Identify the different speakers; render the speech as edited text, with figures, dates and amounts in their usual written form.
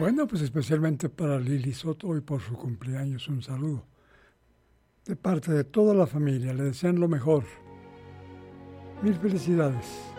Speaker 1: Bueno, pues especialmente para Lili Soto y por su cumpleaños un saludo. De parte de toda la familia, le desean lo mejor. Mil felicidades.